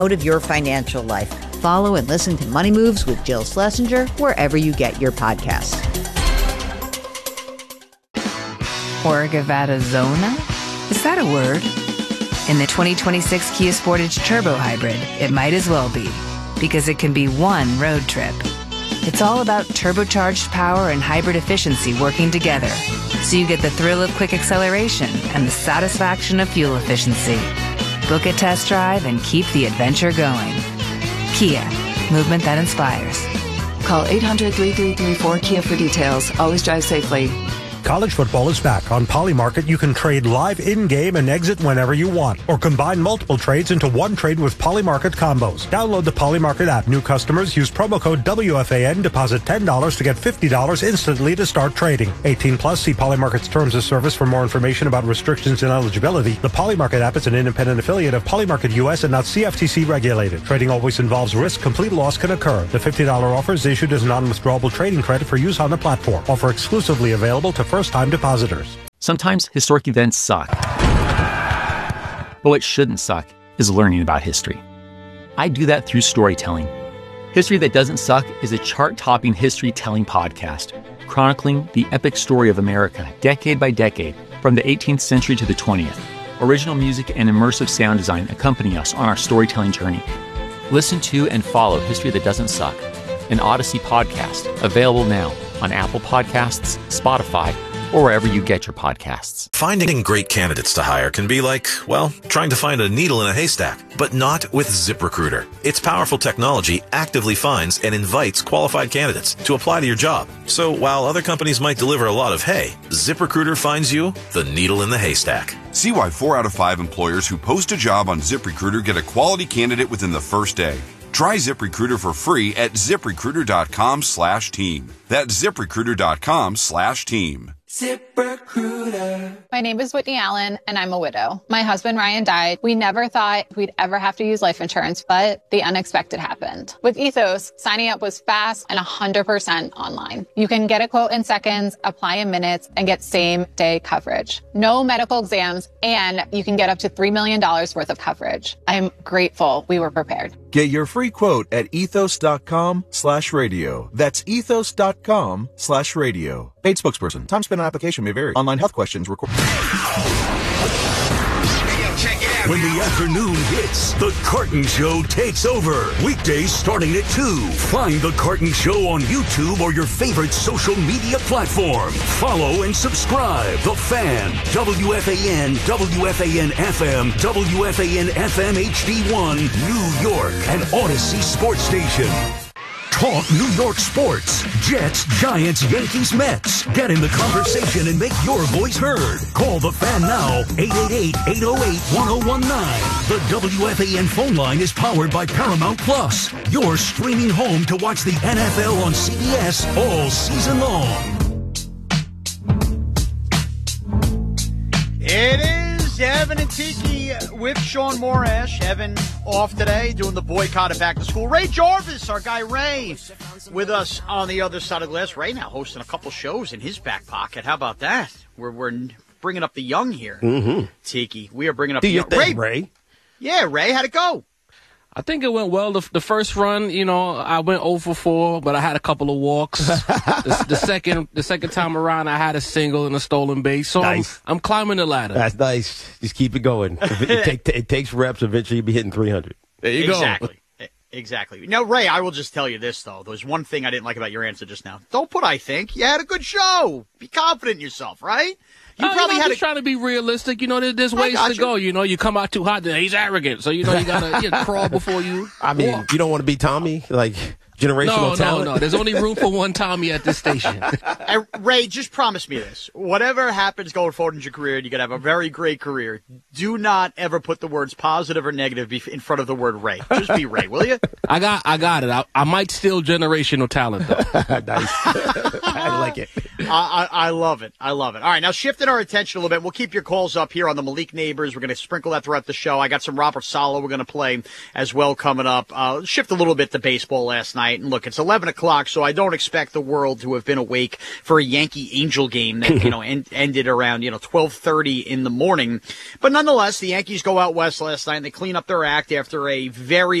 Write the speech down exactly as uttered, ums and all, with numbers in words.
out of your financial life. Follow and listen to Money Moves with Jill Schlesinger wherever you get your podcasts. Orgavada Zona? Is that a word? In the twenty twenty-six Kia Sportage Turbo Hybrid, it might as well be, because it can be one road trip. It's all about turbocharged power and hybrid efficiency working together, so you get the thrill of quick acceleration and the satisfaction of fuel efficiency. Book a test drive and keep the adventure going. Kia, movement that inspires. Call eight hundred, three three three, four, K I A for details. Always drive safely. College football is back. On Polymarket, you can trade live in-game and exit whenever you want, or combine multiple trades into one trade with Polymarket combos. Download the Polymarket app. New customers use promo code W F A N, deposit ten dollars to get fifty dollars instantly to start trading. eighteen plus, see Polymarket's terms of service for more information about restrictions and eligibility. The Polymarket app is an independent affiliate of Polymarket U S and not C F T C regulated. Trading always involves risk. Complete loss can occur. The fifty dollars offer is issued as non-withdrawable trading credit for use on the platform. Offer exclusively available to first-time depositors. Sometimes historic events suck. But what shouldn't suck is learning about history. I do that through storytelling. History That Doesn't Suck is a chart-topping history-telling podcast, chronicling the epic story of America, decade by decade, from the eighteenth century to the twentieth. Original music and immersive sound design accompany us on our storytelling journey. Listen to and follow History That Doesn't Suck, an Odyssey podcast, available now on Apple Podcasts, Spotify, or wherever you get your podcasts. Finding great candidates to hire can be like, well, trying to find a needle in a haystack, but not with ZipRecruiter. Its powerful technology actively finds and invites qualified candidates to apply to your job. So while other companies might deliver a lot of hay, ZipRecruiter finds you the needle in the haystack. See why four out of five employers who post a job on ZipRecruiter get a quality candidate within the first day. Try ZipRecruiter for free at ZipRecruiter.com slash team. That's ZipRecruiter.com slash team. ZipRecruiter. My name is Whitney Allen, and I'm a widow. My husband, Ryan, died. We never thought we'd ever have to use life insurance, but the unexpected happened. With Ethos, signing up was fast and one hundred percent online. You can get a quote in seconds, apply in minutes, and get same-day coverage. No medical exams, and you can get up to three million dollars worth of coverage. I'm grateful we were prepared. Get your free quote at ethos.com slash radio. That's ethos.com slash radio. Paid spokesperson. Time spent on application may vary. Online health questions required. When the afternoon hits, The Carton Show takes over. Weekdays starting at two. Find The Carton Show on YouTube or your favorite social media platform. Follow and subscribe. The Fan, W F A N, W F A N F M, W F A N F M H D one, New York, and Odyssey Sports Station. Talk New York sports. Jets, Giants, Yankees, Mets. Get in the conversation and make your voice heard. Call the Fan now, eight eight eight, eight oh eight, one oh one nine. The W F A N phone line is powered by Paramount Plus. Your streaming home to watch the N F L on C B S all season long. It is Evan and Tiki with Sean Morash. Evan off today, doing the boycott of back to school. Ray Jarvis, our guy Ray, with us on the other side of the glass. Ray now hosting a couple shows in his back pocket. How about that? We're, we're bringing up the young here. Mm-hmm. Tiki, we are bringing up Do the your young. thing, Ray, Ray. Yeah, Ray, how'd it go? I think it went well. The, the first run, you know, I went oh for four, but I had a couple of walks. the, the second the second time around, I had a single and a stolen base. So Nice. I'm, I'm climbing the ladder. That's nice. Just keep it going. It, it, take, it takes reps. Eventually, you'll be hitting three hundred. There you exactly. go. Exactly. Now, Ray, I will just tell you this, though. There's one thing I didn't like about your answer just now. Don't put I think. You had a good show. Be confident in yourself, right? You Uh, probably you know, I'm had just a... trying to be realistic. You know, there, there's I ways got to you. go. You know, you come out too hot, then he's arrogant. So, you know, you got to you know, crawl before you I mean, walk. you don't want to be Tommy, like generational No, talent. no, no. There's only room for one Tommy at this station. And Ray, just promise me this. Whatever happens going forward in your career, you're going to have a very great career. Do not ever put the words positive or negative bef- in front of the word Ray. Just be Ray, will you? I got I got it. I, I might steal generational talent, though. Nice. I like it. I, I, I love it. I love it. All right, now shifting our attention a little bit, we'll keep your calls up here on the Malik Neighbors. We're going to sprinkle that throughout the show. I got some Robert Saleh we're going to play as well coming up. Uh, shift a little bit to baseball last night. night. And look, it's eleven o'clock, so I don't expect the world to have been awake for a Yankee Angel game that, you know, end, ended around, you know, twelve thirty in the morning. But nonetheless, the Yankees go out west last night and they clean up their act after a very